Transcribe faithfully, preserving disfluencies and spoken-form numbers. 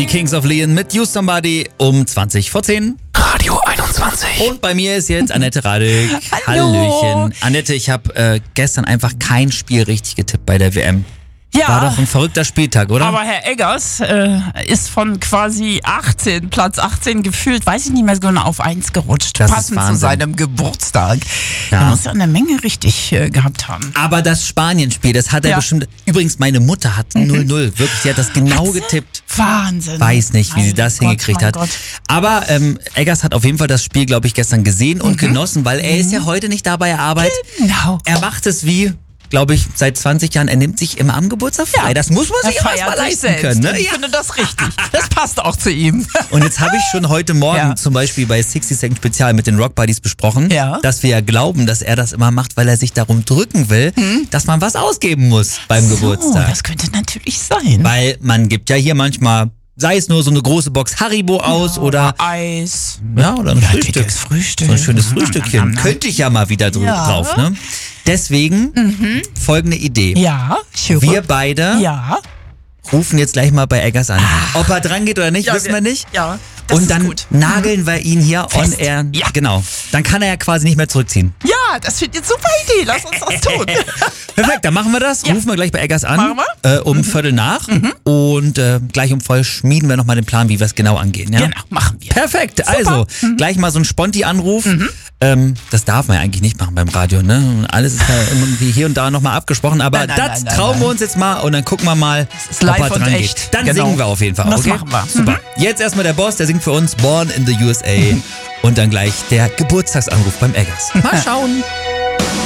Kings of Leon mit You Somebody um zwanzig vor zehn. Radio einundzwanzig. Und bei mir ist jetzt Annette Radek. Hallo. Hallöchen. Annette, ich habe äh, gestern einfach kein Spiel richtig getippt bei der W M. Ja, War doch ein verrückter Spieltag, oder? aber Herr Eggers äh, ist von quasi achtzehn, Platz achtzehn gefühlt, weiß ich nicht mehr genau, auf eins gerutscht. Das ist passend zu Wahnsinn. seinem Geburtstag. Ja. Er muss ja eine Menge richtig äh, gehabt haben. Aber das Spanien-Spiel, das hat er Ja. bestimmt... Übrigens, meine Mutter hat null null. Wirklich, sie hat das genau Hat sie? getippt. Wahnsinn. Weiß nicht, wie sie Mein das Gott, hingekriegt mein hat. Gott. Aber ähm, Eggers hat auf jeden Fall das Spiel, glaube ich, gestern gesehen und genossen, weil er ist ja heute nicht da bei der Arbeit. Genau. Er macht es wie, glaube ich, seit zwanzig Jahren. Er nimmt sich immer am Geburtstag frei. Das muss man Er sich auch erst feiert mal sich leisten selbst. können. Ne? Ich Ja. finde das richtig. Das passt auch zu ihm. Und jetzt habe ich schon heute Morgen Ja. zum Beispiel bei sixty Second Spezial mit den Rock Buddies besprochen, Ja. dass wir ja glauben, dass er das immer macht, weil er sich darum drücken will, dass man was ausgeben muss beim So, Geburtstag. das könnte natürlich sein. Weil man gibt ja hier manchmal, sei es nur so eine große Box Haribo aus oder Eis. ja, oder ein Ja, Frühstück. dickes Frühstück. So ein schönes Mhm. Frühstückchen. Könnte ich ja mal wieder drü- Ja. drauf, ne? Deswegen folgende Idee. Ja, Chirurg. Wir beide Ja. rufen jetzt gleich mal bei Eggers an. Ob er dran geht oder nicht, Ja, wissen wir nicht. Ja. Das Und ist dann gut. nageln wir ihn hier on Fest. air. Ja. Genau. Dann kann er ja quasi nicht mehr zurückziehen. Ja, das finde ich eine super Idee. Lass uns das tun. Perfekt, dann machen wir das. Ja. Rufen wir gleich bei Eggers an. Machen Äh, um Viertel nach. Und äh, gleich um voll schmieden wir nochmal den Plan, wie wir es genau angehen. Ja? Genau, machen wir. Perfekt, also gleich mal so ein Sponti-Anruf. Ähm, das darf man ja eigentlich nicht machen beim Radio, ne? Und alles ist ja irgendwie hier und da nochmal abgesprochen, aber Nein, nein, das nein, nein, trauen wir nein. uns jetzt mal und dann gucken wir mal, ist live ob er und dran echt. geht. Dann Genau. singen wir auf jeden Fall, Das okay? machen wir. Super. Jetzt erstmal der Boss, der singt für uns Born in the U S A und dann gleich der Geburtstagsanruf beim Eggers. Mal schauen.